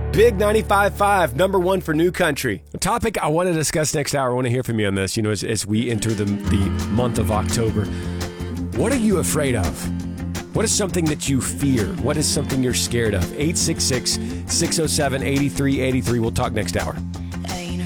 Big 95.5, number one for New Country. A topic I want to discuss next hour. I want to hear from you on this, as we enter the month of October. What are you afraid of? What is something that you fear? What is something you're scared of? 866-607-8383. We'll talk next hour.